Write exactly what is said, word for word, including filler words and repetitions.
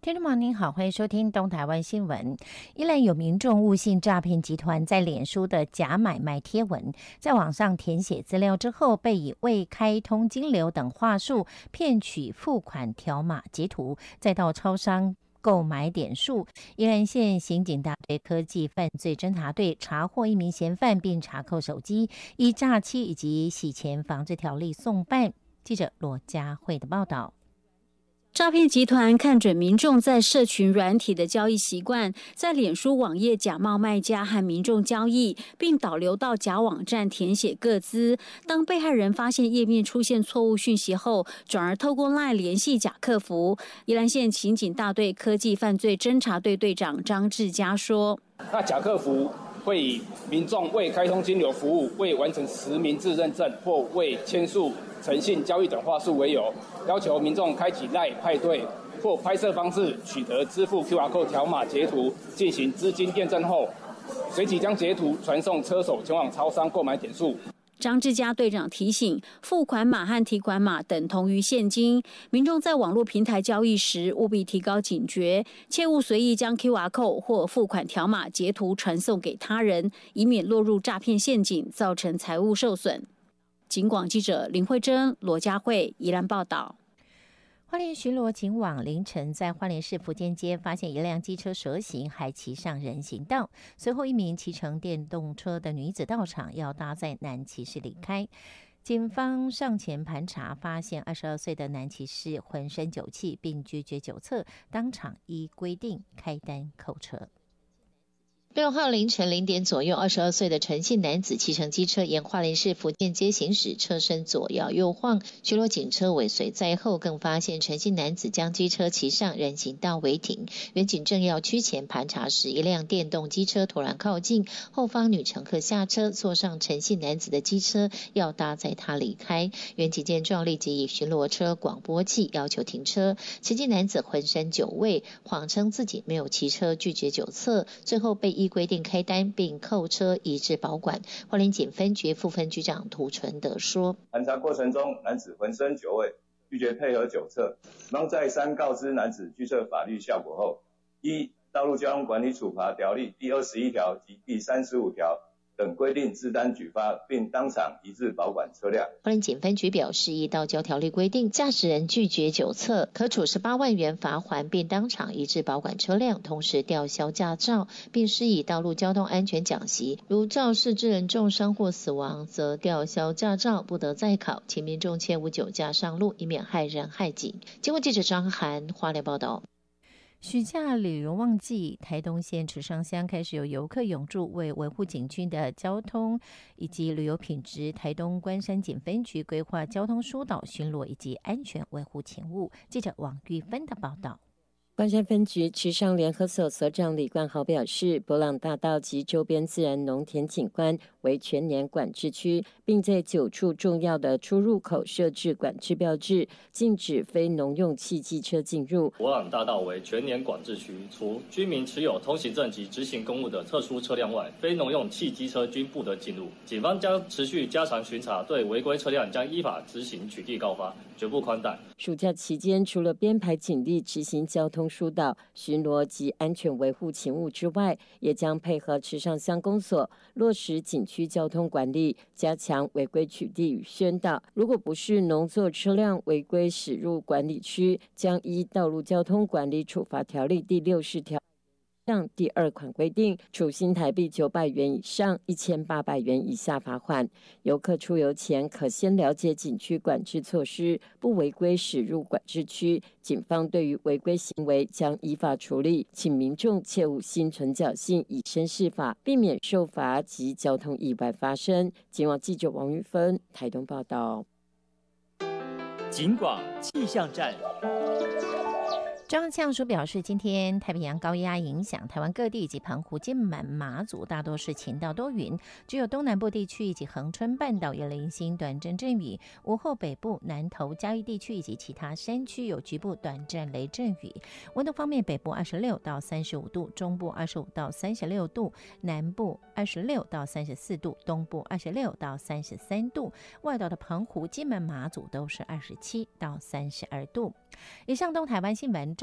听众朋友您好，欢迎收听东台湾新闻。依然有民众误信诈骗集团在脸书的假买卖贴文，在网上填写资料之后，被以未开通金流等话术骗取付款条码截图，再到超商购买点数。宜兰县刑警大队科技犯罪侦查队查获一名嫌犯，并查扣手机，依诈欺以及洗钱防治条例送办。记者罗佳慧的报道。 诈骗集团看准民众在社群软体的交易习惯，在脸书网页假冒卖家和民众交易，并导流到假网站填写个资。当被害人发现页面出现错误讯息后，转而透过 LINE 联系假客服。宜兰县刑警大队科技犯罪侦查队队长张志佳说：“ 那假客服会以民众未开通金流服务、未完成实名制认证或未签署诚信交易等话术为由，要求民众开启 LINE 派对或拍摄方式取得支付 Q R code 条码截图，进行资金验证后，随即将截图传送车手前往超商购买点数。” 张志佳队长提醒，付款码和提款码等同于现金，民众在网络平台交易时务必提高警觉，切勿随意将 Q R code 或付款条码截图传送给他人，以免落入诈骗陷阱，造成财物受损。警广记者林慧珍、罗佳慧宜兰报道。 花莲巡逻警网凌晨在花莲市福建街发现一辆机车蛇行，还骑上人行道。随后，一名骑乘电动车的女子到场，要搭载男骑士离开。警方上前盘查，发现二十二岁的男骑士浑身酒气，并拒绝酒测，当场依规定开单扣车。六号凌晨零点左右，二十二岁的陈姓男子骑乘机车沿花莲市福建街行驶，车身左摇右晃，巡逻警车尾随在后，更发现陈姓男子将机车骑上人行道违停。员警正要趋前盘查时，一辆电动机车突然靠近，后方女乘客下车，坐上陈姓男子的机车，要搭载他离开。员警见状，立即以巡逻车广播器要求停车。陈姓男子浑身酒味，谎称自己没有骑车，拒绝酒测，最后被依规定开单并扣车移至保管。花莲警分局副分局长涂纯德说：“ 盘查过程中，男子浑身酒味，拒绝配合酒测。警方再三告知男子拒测法律效果后，依《道路交通管理处罚条例》第二十一条及第三十五条等规定自单举发，并当场移至保管车辆。” 花莲警分局表示，依道交条例规定，驾驶人拒绝酒测，可处十八万元罚锾，并当场移至保管车辆，同时吊销驾照，并施以道路交通安全讲习。如肇事致人重伤或死亡，则吊销驾照，不得再考。请民众切勿酒驾上路，以免害人害己。经过记者张涵花莲报道。暑假旅游旺季，台东县池上乡开始有游客涌入，为维护景区的交通以及旅游品质，台东关山警分局规划交通疏导巡逻以及安全维护勤务。记者王玉芬的报道。 关山分局池上联合所所长李冠豪表示，伯朗大道及周边自然农田景观为全年管制区，并在九处重要的出入口设置管制标志，禁止非农用汽机车进入。 伯朗大道为全年管制区，除居民持有通行证及执行公务的特殊车辆外，非农用汽机车均不得进入。警方将持续加强巡查，对违规车辆将依法执行取缔告发，绝不宽待。 暑假期间，除了编排警力执行交通疏导、巡逻及安全维护勤务之外，也将配合池上乡公所落实景区交通管理，加强违规取缔与宣导。如果不是农作车辆违规驶入管理区，将依《道路交通管理处罚条例》第六十条项第二款规定，处新台币九百元以上一千八百元以下罚款。游客出游前可先了解景区管制措施，不违规驶入管制区，警方对于违规行为将依法处理，请民众切勿心存侥幸，以身试法，避免受罚及交通意外发生。警网记者王玉芬台东报道。 警广气象站。 中央气象署表示，今天太平洋高压影响台湾各地以及澎湖、金门、马祖大多是晴到多云，只有东南部地区以及恒春半岛有零星短暂阵雨，午后北部、南投、嘉义地区以及其他山区有局部短暂雷阵雨。温度方面，北部二十六到三十五度，中部二十五到三十六度，南部二十六到三十四度，东部二十六到三十三度，外岛的澎湖、金门、马祖都是二十七到三十二度。以上东台湾新闻。